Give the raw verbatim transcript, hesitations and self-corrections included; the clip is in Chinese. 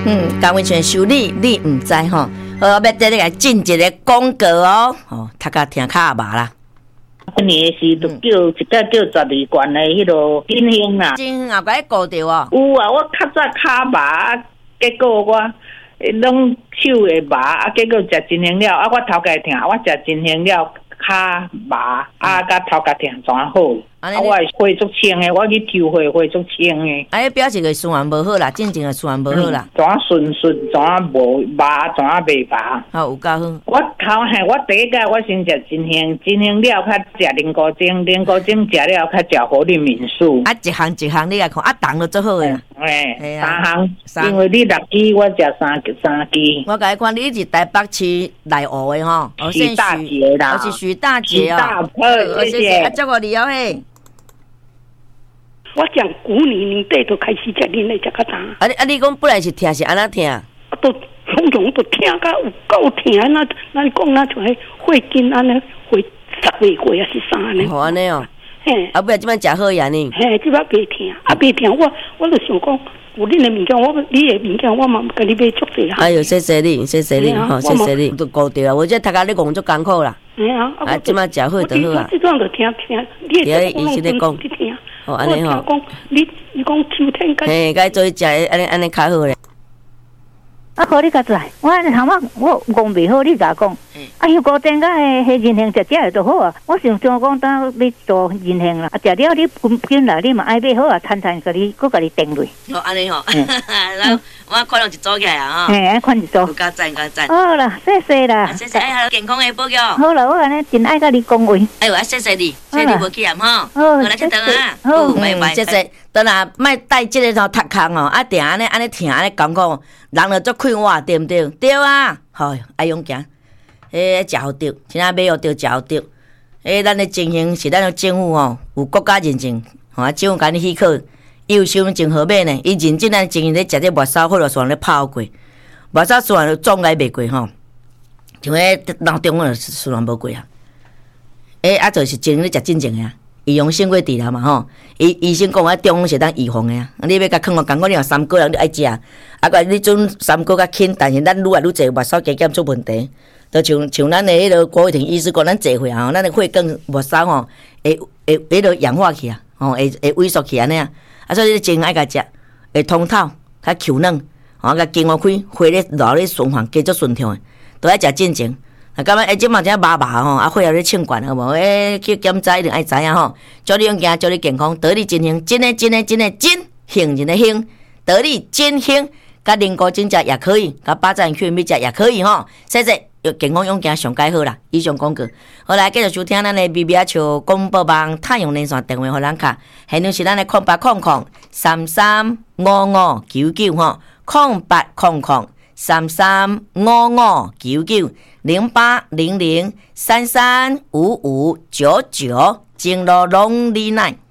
嗯，甘温泉修理你唔知吼，好，我要在你来进一个广告哦，哦，读甲听卡麻啦。 今年是都叫一个叫十二罐的迄落金星啦。 金星也甲你顾着哦。 有啊，我较早卡麻，结果我拢手会麻，啊，结果食金星了，啊，我头家疼，我食金星了。卡麻啊，甲头壳疼怎好？啊，我会足清诶，我去抽血会足清诶。 啊，表示个循环无好啦，正正诶循环无好啦。 怎啊顺顺，怎啊无麻，怎啊袂麻？ 好，有够好。 我头嘿，我第一届我先食金星，金星了较食灵菇精，灵菇精食了较食活力敏素。 啊，一项一项你来看，啊，重就做好诶啦。 诶，三项，因为你六支，我食三三支。 我甲你讲，你是台北市内湖诶吼， 徐大杰啦， 我是徐大杰哦。 大好，谢谢。 啊，祝我你哦嘿。 我讲古年年底都开始食恁的食较重。 啊你啊你讲本来是听是安怎听？啊都常常都听甲有够听，那那讲那就系会经安尼会十月过还是啥呢？ 好安尼哦。 嘿， 啊不然即摆食好呀呢？ 嘿，即摆袂听，啊袂听，我我就想讲，有恁的物件，我你的物件，我嘛甲你买足济啦。 哎呦，谢谢你，谢谢你，吼，谢谢你，都顾着啦。我这读甲你讲足艰苦啦。 哎呀， 啊，即摆食好就好啊。 这种就听听，你的医生咧讲，哦，安尼吼。 你你讲秋天甲嘿，该做食安尼安尼较好咧。 啊，好你甲知，我头仔我讲袂好，你甲讲。啊，香菇丁甲迄迄人形食食就好啊。我想想讲，当你做人形啦，啊，食了你本本来你嘛爱买好啊，餐餐甲你，佮甲你订落。 哦，安尼吼，咱我看到一组起来啊， 吼。嘿，看一组。 有加赞加赞。 好啦，谢谢啦。 谢谢，哎，健康的保佑。 好啦，我安尼真爱甲你讲话。 哎呦，啊，谢谢你，谢谢你无去啊，吼。 好， 来吃顿啊。 好， 拜拜，谢谢。等下，莫带即个头读空哦，啊，定安尼安尼听安尼讲讲，人就足快活，对毋对？对啊，好，爱勇行。诶，食好着，现在买好着，食好着。诶，咱的情形是咱的政府吼，有国家认证，吼啊，政府甲你许可，伊有收真好买呢。伊认证咱情形咧食这末梢或者算咧泡过，末梢算咧总来袂过吼，像迄闹中啊，算无过啊。诶，啊，就是真咧食真正诶啊。伊用鲜果治疗嘛吼，医医生讲啊，中是当预防的啊。你要甲囥我讲，我你若三个人你爱食，啊个你准三个较轻，但是咱愈来愈侪末梢加减出问题。就像像咱的迄个郭伟霆医师讲，咱坐会啊，咱的血管末梢吼会会迄个氧化去啊，吼会会萎缩去安尼啊。啊，所以你真爱甲食，会通透，较 Q 软，吼甲经络开，血咧流咧循环加足顺畅的，都爱食正经。啊，感觉诶，即嘛只麻麻吼，啊，血也咧清管好无？诶，去检查一定爱知影吼。祝你勇健，祝你健康，得力真幸，真诶真诶真诶真，幸人诶幸，得力真幸。甲灵菇精食也可以，甲巴掌去米食也可以吼。谢谢，健康勇健上介好啦。以上广告，好来继续收听咱诶 B B 啊像广播网太阳连线电话互咱卡，现场是咱诶空八空空三三五五九九吼，空八空空三三五五九九。零八零零三三五五九九，进入龙里内。